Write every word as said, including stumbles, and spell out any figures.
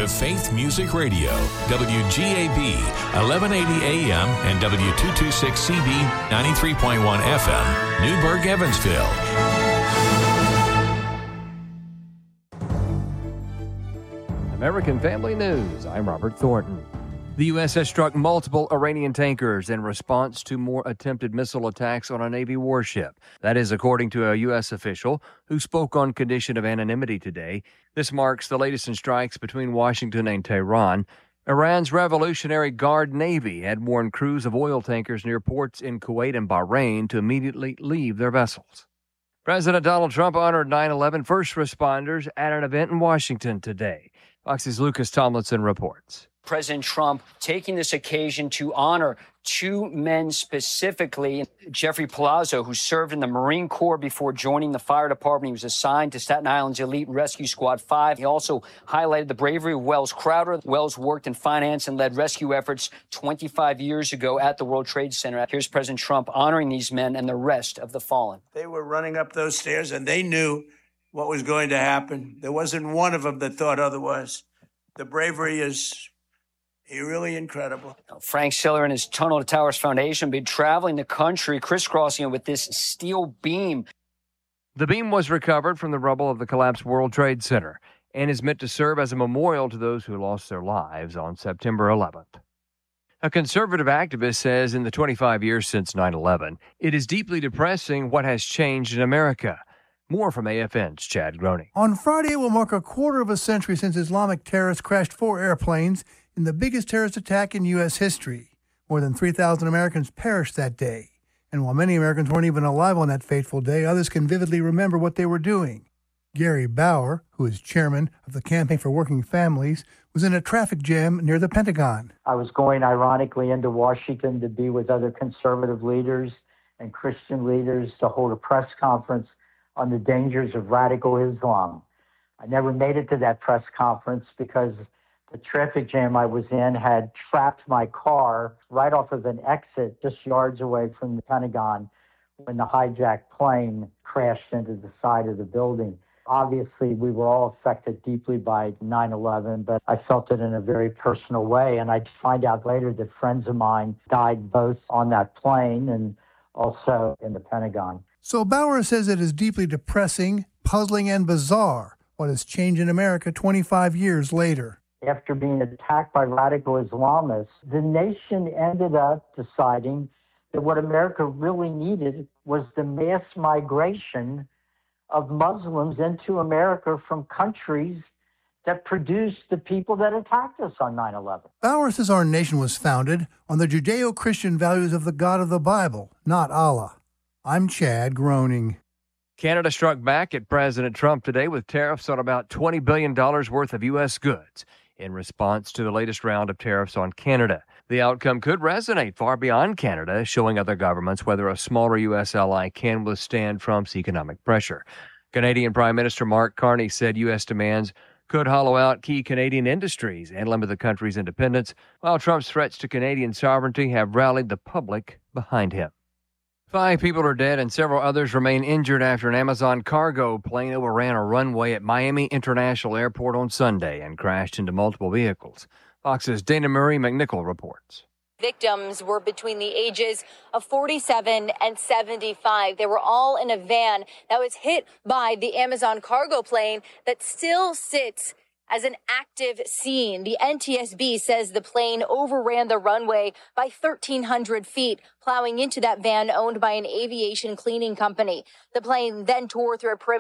to Faith Music Radio, W G A B, eleven eighty A M and W two twenty-six C B, ninety-three point one F M, Newburgh, Evansville. American Family News. I'm Robert Thornton. The U S has struck multiple Iranian tankers in response to more attempted missile attacks on a Navy warship. That is according to a U S official who spoke on condition of anonymity today. This marks the latest in strikes between Washington and Tehran. Iran's Revolutionary Guard Navy had warned crews of oil tankers near ports in Kuwait and Bahrain to immediately leave their vessels. President Donald Trump honored nine eleven first responders at an event in Washington today. Fox's Lucas Tomlinson reports. President Trump taking this occasion to honor two men specifically. Jeffrey Palazzo, who served in the Marine Corps before joining the fire department. He was assigned to Staten Island's Elite Rescue Squad five. He also highlighted the bravery of Wells Crowder. Wells worked in finance and led rescue efforts twenty-five years ago at the World Trade Center. Here's President Trump honoring these men and the rest of the fallen. They were running up those stairs and they knew what was going to happen. There wasn't one of them that thought otherwise. The bravery is really incredible. Frank Siller and his Tunnel to Towers Foundation been traveling the country, crisscrossing it with this steel beam. The beam was recovered from the rubble of the collapsed World Trade Center and is meant to serve as a memorial to those who lost their lives on September eleventh. A conservative activist says in the twenty-five years since nine eleven, it is deeply depressing what has changed in America. More from A F N's Chad Groening. On Friday, it will mark a quarter of a century since Islamic terrorists crashed four airplanes in the biggest terrorist attack in U S history. More than three thousand Americans perished that day. And while many Americans weren't even alive on that fateful day, others can vividly remember what they were doing. Gary Bauer, who is chairman of the Campaign for Working Families, was in a traffic jam near the Pentagon. I was going, ironically, into Washington to be with other conservative leaders and Christian leaders to hold a press conference on the dangers of radical Islam. I never made it to that press conference because the traffic jam I was in had trapped my car right off of an exit just yards away from the Pentagon when the hijacked plane crashed into the side of the building. Obviously, we were all affected deeply by nine eleven, but I felt it in a very personal way. And I'd find out later that friends of mine died both on that plane and also in the Pentagon. So Bauer says it is deeply depressing, puzzling, and bizarre what has changed in America twenty-five years later. After being attacked by radical Islamists, the nation ended up deciding that what America really needed was the mass migration of Muslims into America from countries that produced the people that attacked us on nine eleven. Bauer says our nation was founded on the Judeo-Christian values of the God of the Bible, not Allah. I'm Chad Groening. Canada struck back at President Trump today with tariffs on about twenty billion dollars worth of U S goods in response to the latest round of tariffs on Canada. The outcome could resonate far beyond Canada, showing other governments whether a smaller U S ally can withstand Trump's economic pressure. Canadian Prime Minister Mark Carney said U S demands could hollow out key Canadian industries and limit the country's independence, while Trump's threats to Canadian sovereignty have rallied the public behind him. Five people are dead and several others remain injured after an Amazon cargo plane overran a runway at Miami International Airport on Sunday and crashed into multiple vehicles. Fox's Dana Marie McNichol reports. Victims were between the ages of forty-seven and seventy-five. They were all in a van that was hit by the Amazon cargo plane that still sits as an active scene. The N T S B says the plane overran the runway by thirteen hundred feet, plowing into that van owned by an aviation cleaning company. The plane then tore through a perimeter